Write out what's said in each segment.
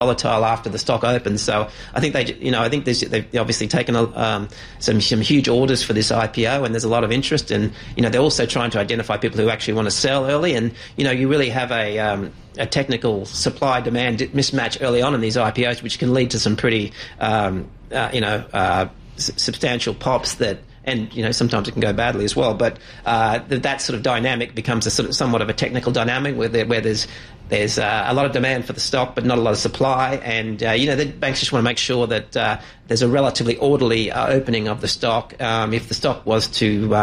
volatile after the stock opens. So I think they've obviously taken some huge orders for this IPO, and there's a lot of interest. And they're also trying to identify people who actually want to sell early. And you really have a technical supply-demand mismatch early on in these IPOs, which can lead to some pretty substantial pops that. And sometimes it can go badly as well. But that sort of dynamic becomes somewhat of a technical dynamic where there's a lot of demand for the stock, but not a lot of supply. And the banks just want to make sure that there's a relatively orderly opening of the stock. If the stock was to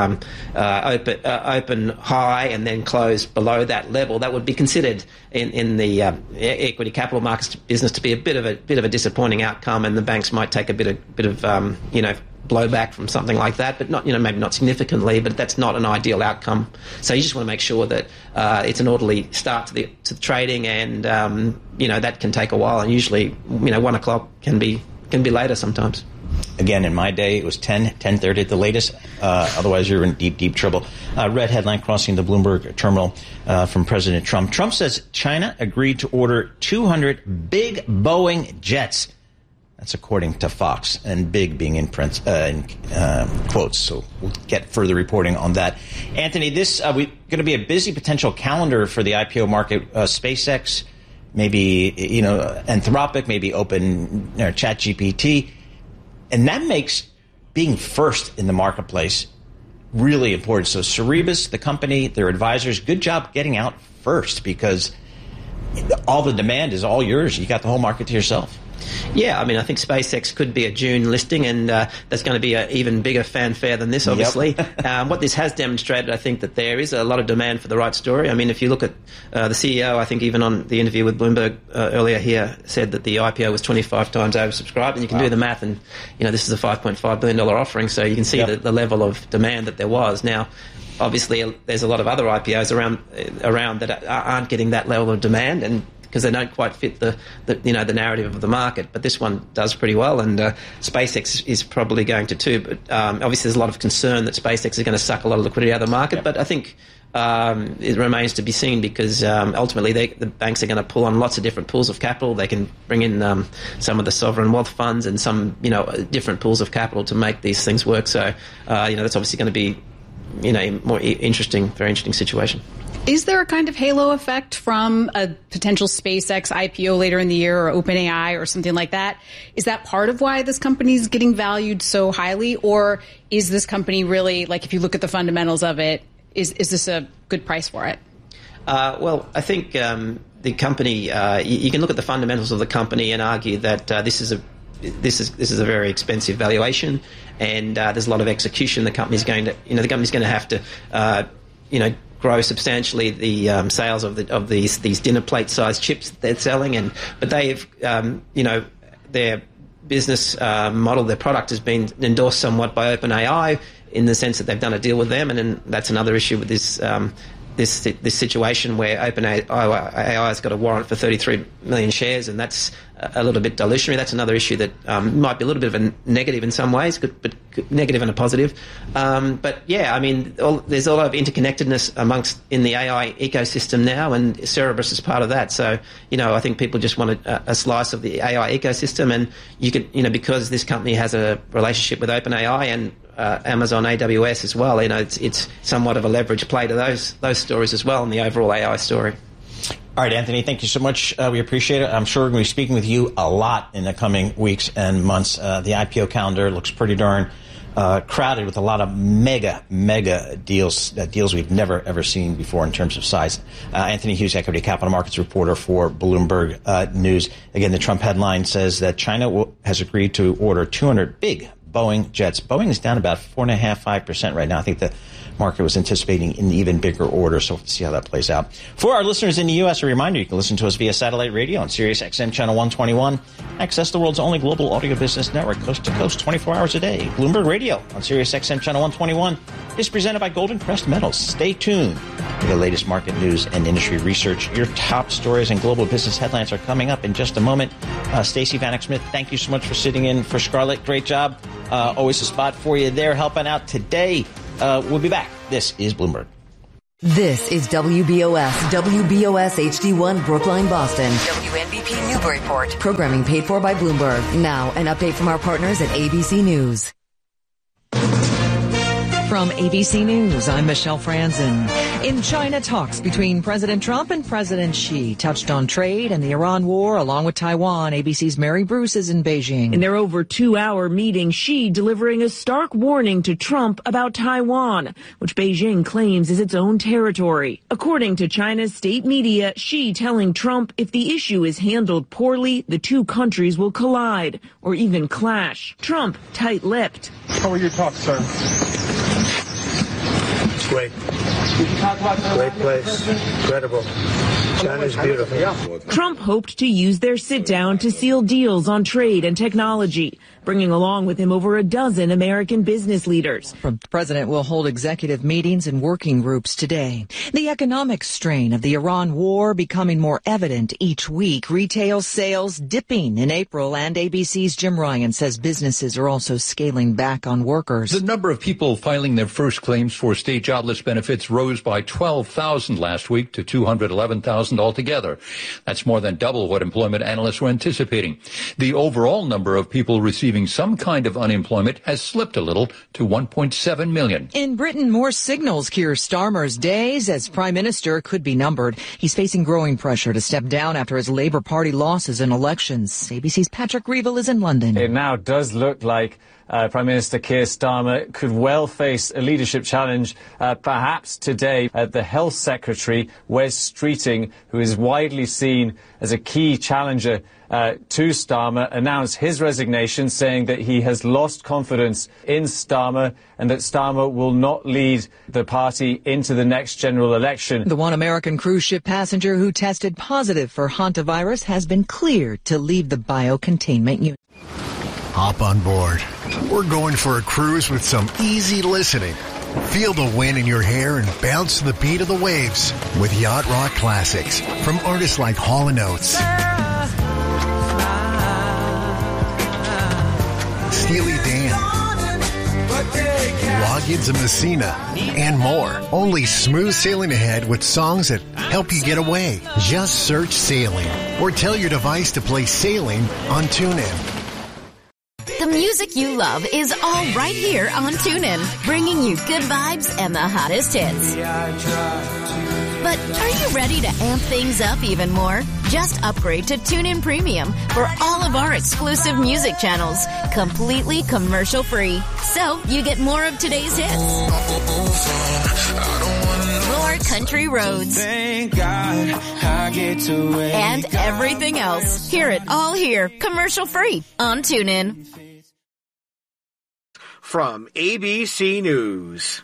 open high and then close below that level, that would be considered in the equity capital markets business to be a bit of a disappointing outcome, and the banks might take a bit of blowback from something like that, but not maybe not significantly, but that's not an ideal outcome. So you just want to make sure that it's an orderly start to the trading, and that can take a while, and usually 1 o'clock can be later sometimes. Again, in my day, it was 10:30 at the latest. Otherwise, you're in deep trouble. Red headline crossing the Bloomberg terminal from President Trump. Trump says China agreed to order 200 big Boeing jets. That's according to Fox, and big being in quotes. So we'll get further reporting on that. Anthony, this we're going to be a busy potential calendar for the IPO market. SpaceX, maybe Anthropic, maybe Open ChatGPT, and that makes being first in the marketplace really important. So Cerebus, the company, their advisors, good job getting out first, because all the demand is all yours. You got the whole market to yourself. Yeah, I mean, I think SpaceX could be a June listing, and that's going to be an even bigger fanfare than this, obviously. Yep. What this has demonstrated, I think, that there is a lot of demand for the right story. I mean, if you look at the CEO, I think even on the interview with Bloomberg earlier here, said that the IPO was 25 times oversubscribed, and you can do the math, and, this is a $5.5 billion offering, so you can see the level of demand that there was. Now, obviously, there's a lot of other IPOs around that aren't getting that level of demand, and because they don't quite fit the narrative of the market. But this one does pretty well, and SpaceX is probably going to too. But obviously there's a lot of concern that SpaceX is going to suck a lot of liquidity out of the market. Yep. But I think it remains to be seen, because ultimately the banks are going to pull on lots of different pools of capital. They can bring in some of the sovereign wealth funds and some different pools of capital to make these things work. So that's obviously going to be more very interesting situation. Is there a kind of halo effect from a potential SpaceX IPO later in the year, or OpenAI or something like that? Is that part of why this company is getting valued so highly? Or is this company really, like, if you look at the fundamentals of it, is this a good price for it? Well, I think the company, you can look at the fundamentals of the company and argue that this is a very expensive valuation, and there's a lot of execution. The company's going to have to grow substantially the sales of these dinner plate sized chips that they're selling, but they've their business model, their product has been endorsed somewhat by OpenAI in the sense that they've done a deal with them, and then that's another issue with this situation where OpenAI has got a warrant for 33 million shares, and that's a little bit dilutionary. That's another issue that might be a little bit of a negative in some ways, but negative and a positive. But yeah, I mean, there's a lot of interconnectedness in the AI ecosystem now, and Cerebus is part of that. So, I think people just want a slice of the AI ecosystem, and you could, because this company has a relationship with OpenAI and Amazon AWS as well, it's somewhat of a leverage play to those stories as well in the overall AI story. All right, Anthony, thank you so much. We appreciate it. I'm sure we're going to be speaking with you a lot in the coming weeks and months. The IPO calendar looks pretty darn crowded with a lot of mega deals, deals we've never, ever seen before in terms of size. Anthony Hughes, equity capital markets reporter for Bloomberg News. Again, the Trump headline says that China has agreed to order 200 big Boeing jets. Boeing is down about 4.5% right now. I think the market was anticipating an even bigger order, so we'll see how that plays out. For our listeners in the U.S., a reminder, you can listen to us via satellite radio on Sirius XM Channel 121. Access the world's only global audio business network, coast to coast, 24 hours a day. Bloomberg Radio on Sirius XM Channel 121 is presented by Golden Crest Metals. Stay tuned for the latest market news and industry research. Your top stories and global business headlines are coming up in just a moment. Stacey Vanek Smith, thank you so much for sitting in for Scarlett. Great job. Always a spot for you there helping out today. We'll be back. This is Bloomberg. This is WBOS HD1 Brookline, Boston. WNBP Newburyport. Programming paid for by Bloomberg. Now, an update from our partners at ABC News. From ABC News, I'm Michelle Franzen. In China, talks between President Trump and President Xi touched on trade and the Iran war, along with Taiwan. ABC's Mary Bruce is in Beijing. In their over 2-hour meeting, Xi delivering a stark warning to Trump about Taiwan, which Beijing claims is its own territory. According to China's state media, Xi telling Trump if the issue is handled poorly, the two countries will collide or even clash. Trump tight-lipped. How were your talks, sir? Great. Great place. Incredible. China's beautiful. Trump hoped to use their sit-down to seal deals on trade and technology, bringing along with him over a dozen American business leaders. The president will hold executive meetings and working groups today. The economic strain of the Iran war becoming more evident each week. Retail sales dipping in April, and ABC's Jim Ryan says businesses are also scaling back on workers. The number of people filing their first claims for state jobless benefits rose by 12,000 last week to 211,000 altogether. That's more than double what employment analysts were anticipating. The overall number of people receiving some kind of unemployment has slipped a little to 1.7 million. In Britain, more signals Keir Starmer's days as Prime Minister could be numbered. He's facing growing pressure to step down after his Labour Party losses in elections. ABC's Patrick Reevell is in London. It now does look like Prime Minister Keir Starmer could well face a leadership challenge, perhaps today. The Health Secretary, Wes Streeting, who is widely seen as a key challenger to Starmer, announced his resignation, saying that he has lost confidence in Starmer and that Starmer will not lead the party into the next general election. The one American cruise ship passenger who tested positive for hantavirus has been cleared to leave the biocontainment unit. Hop on board. We're going for a cruise with some easy listening. Feel the wind in your hair and bounce to the beat of the waves with Yacht Rock classics from artists like Hall & Oates, Steely Dan, Loggins and Messina, and more. Only smooth sailing ahead with songs that help you get away. Just search Sailing or tell your device to play Sailing on TuneIn. The music you love is all right here on TuneIn, bringing you good vibes and the hottest hits. But are you ready to amp things up even more? Just upgrade to TuneIn Premium for all of our exclusive music channels, completely commercial-free. So you get more of today's hits, more country roads, and everything else. Hear it all here, commercial-free on TuneIn. From ABC News.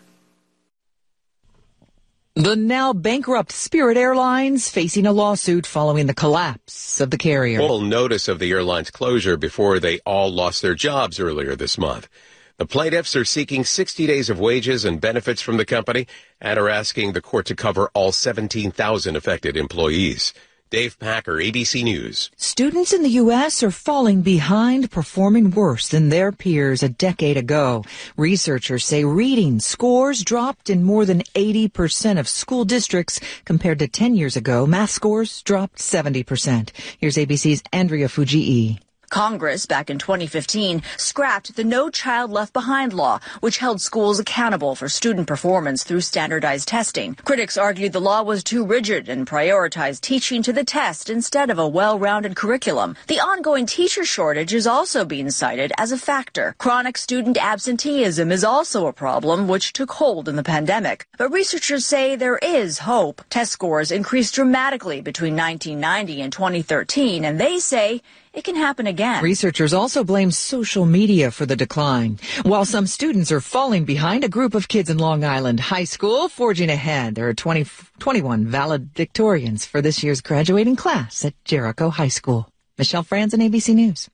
The now bankrupt Spirit Airlines facing a lawsuit following the collapse of the carrier. Full notice of the airline's closure before they all lost their jobs earlier this month. The plaintiffs are seeking 60 days of wages and benefits from the company and are asking the court to cover all 17,000 affected employees. Dave Packer, ABC News. Students in the U.S. are falling behind, performing worse than their peers a decade ago. Researchers say reading scores dropped in more than 80% of school districts compared to 10 years ago. Math scores dropped 70%. Here's ABC's Andrea Fujii. Congress, back in 2015, scrapped the No Child Left Behind law, which held schools accountable for student performance through standardized testing. Critics argued the law was too rigid and prioritized teaching to the test instead of a well-rounded curriculum. The ongoing teacher shortage is also being cited as a factor. Chronic student absenteeism is also a problem, which took hold in the pandemic. But researchers say there is hope. Test scores increased dramatically between 1990 and 2013, and they say it can happen again. Researchers also blame social media for the decline. While some students are falling behind, a group of kids in Long Island High School forging ahead. There are 21 valedictorians for this year's graduating class at Jericho High School. Michelle Franzen, ABC News.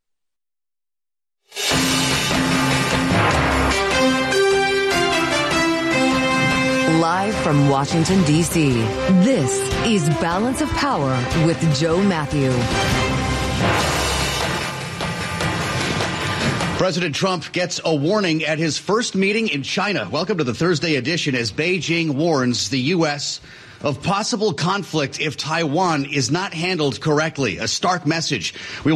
Live from Washington, D.C., this is Balance of Power with Joe Matthew. President Trump gets a warning at his first meeting in China. Welcome to the Thursday edition as Beijing warns the U.S. of possible conflict if Taiwan is not handled correctly. A stark message. We